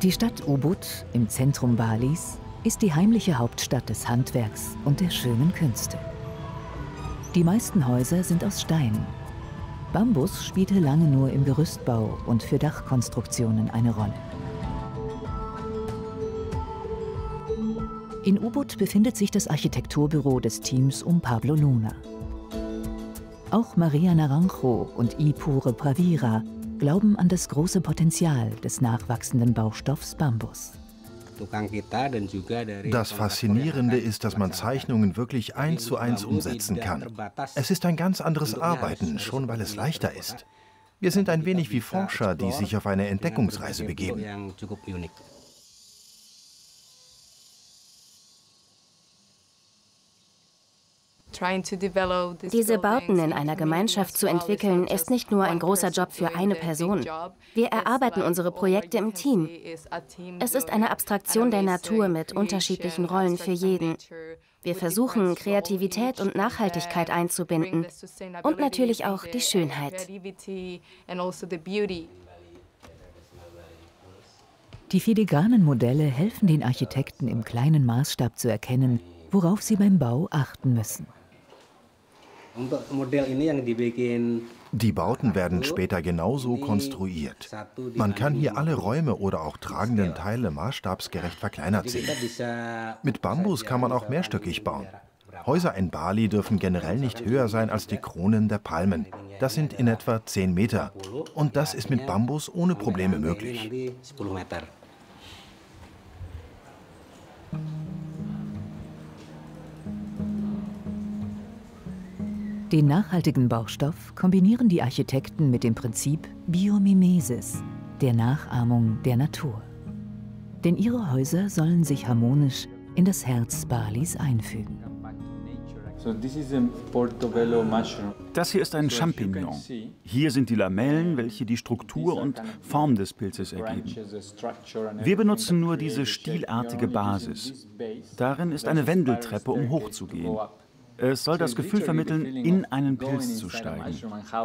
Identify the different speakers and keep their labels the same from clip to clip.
Speaker 1: Die Stadt Ubud im Zentrum Balis ist die heimliche Hauptstadt des Handwerks und der schönen Künste. Die meisten Häuser sind aus Stein. Bambus spielte lange nur im Gerüstbau und für Dachkonstruktionen eine Rolle. In Ubud befindet sich das Architekturbüro des Teams um Pablo Luna. Auch Maria Naranjo und Ipure Pravira glauben an das große Potenzial des nachwachsenden Baustoffs Bambus.
Speaker 2: Das Faszinierende ist, dass man Zeichnungen wirklich 1:1 umsetzen kann. Es ist ein ganz anderes Arbeiten, schon weil es leichter ist. Wir sind ein wenig wie Forscher, die sich auf eine Entdeckungsreise begeben.
Speaker 3: Diese Bauten in einer Gemeinschaft zu entwickeln, ist nicht nur ein großer Job für eine Person. Wir erarbeiten unsere Projekte im Team. Es ist eine Abstraktion der Natur mit unterschiedlichen Rollen für jeden. Wir versuchen, Kreativität und Nachhaltigkeit einzubinden und natürlich auch die Schönheit.
Speaker 1: Die filigranen Modelle helfen den Architekten im kleinen Maßstab zu erkennen, worauf sie beim Bau achten müssen.
Speaker 2: Die Bauten werden später genauso konstruiert. Man kann hier alle Räume oder auch tragenden Teile maßstabsgerecht verkleinert sehen. Mit Bambus kann man auch mehrstöckig bauen. Häuser in Bali dürfen generell nicht höher sein als die Kronen der Palmen. Das sind in etwa 10 Meter. Und das ist mit Bambus ohne Probleme möglich.
Speaker 1: Den nachhaltigen Baustoff kombinieren die Architekten mit dem Prinzip Biomimesis, der Nachahmung der Natur. Denn ihre Häuser sollen sich harmonisch in das Herz Balis einfügen.
Speaker 4: Das hier ist ein Champignon. Hier sind die Lamellen, welche die Struktur und Form des Pilzes ergeben. Wir benutzen nur diese stielartige Basis. Darin ist eine Wendeltreppe, um hochzugehen. Es soll das Gefühl vermitteln, in einen Pilz zu steigen.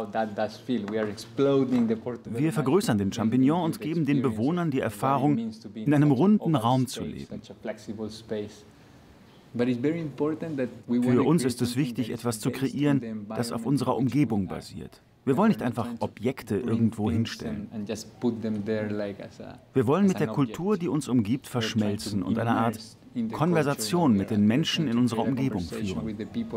Speaker 4: Wir vergrößern den Champignon und geben den Bewohnern die Erfahrung, in einem runden Raum zu leben. Für uns ist es wichtig, etwas zu kreieren, das auf unserer Umgebung basiert. Wir wollen nicht einfach Objekte irgendwo hinstellen. Wir wollen mit der Kultur, die uns umgibt, verschmelzen und eine Art Konversation mit den Menschen in unserer Umgebung führen.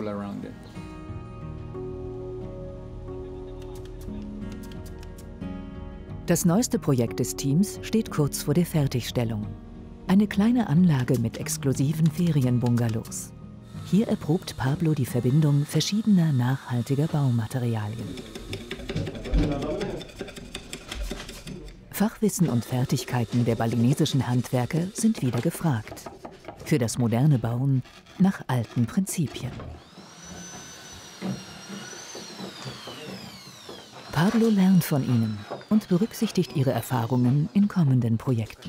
Speaker 1: Das neueste Projekt des Teams steht kurz vor der Fertigstellung. Eine kleine Anlage mit exklusiven Ferienbungalows. Hier erprobt Pablo die Verbindung verschiedener nachhaltiger Baumaterialien. Fachwissen und Fertigkeiten der balinesischen Handwerker sind wieder gefragt. Für das moderne Bauen nach alten Prinzipien. Pablo lernt von ihnen und berücksichtigt ihre Erfahrungen in kommenden Projekten.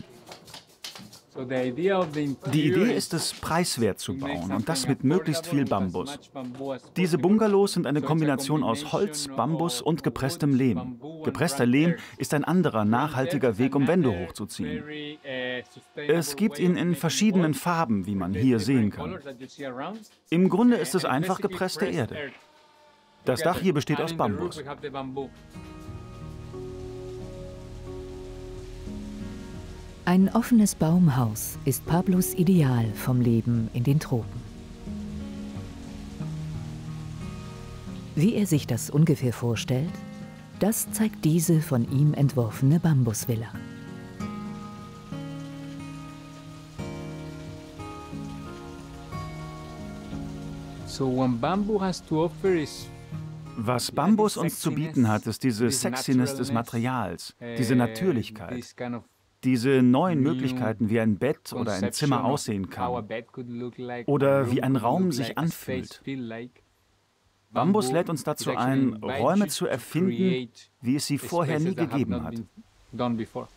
Speaker 4: Die Idee ist es, preiswert zu bauen und das mit möglichst viel Bambus. Diese Bungalows sind eine Kombination aus Holz, Bambus und gepresstem Lehm. Gepresster Lehm ist ein anderer, nachhaltiger Weg, um Wände hochzuziehen. Es gibt ihn in verschiedenen Farben, wie man hier sehen kann. Im Grunde ist es einfach gepresste Erde. Das Dach hier besteht aus Bambus.
Speaker 1: Ein offenes Baumhaus ist Pablos Ideal vom Leben in den Tropen. Wie er sich das ungefähr vorstellt, das zeigt diese von ihm entworfene Bambusvilla.
Speaker 4: Was Bambus uns zu bieten hat, ist diese Sexiness des Materials, diese Natürlichkeit. Diese neuen Möglichkeiten, wie ein Bett oder ein Zimmer aussehen kann oder wie ein Raum sich anfühlt. Bambus lädt uns dazu ein, Räume zu erfinden, wie es sie vorher nie gegeben hat.